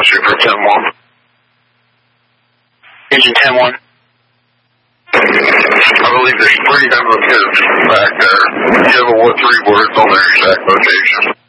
Chemistry for 10-1. Engine 10-1. I believe there's 3 hemorrhages back there. Give a 3 words on their exact location.